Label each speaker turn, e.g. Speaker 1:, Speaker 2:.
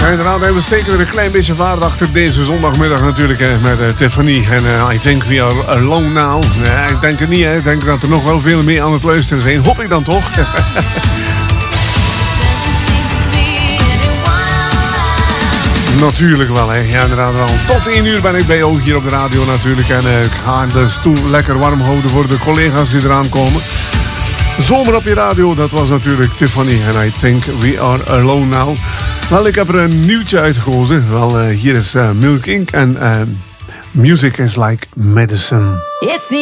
Speaker 1: inderdaad, we steken er een klein beetje vaart achter deze zondagmiddag natuurlijk met Tiffany. En I think we are alone now. Nee, ik denk het niet, hè. Ik denk dat er nog wel veel meer aan het luisteren zijn. Hoop ik dan toch? Natuurlijk wel, hè. Ja, inderdaad wel. Tot 1 uur ben ik bij jou hier op de radio natuurlijk. En ik ga de stoel lekker warm houden voor de collega's die eraan komen. Zomer op je radio, dat was natuurlijk Tiffany. En I think we are alone now. Wel, ik heb er een nieuwtje uitgekozen. Wel, hier is Milk Inc. En Music is like medicine.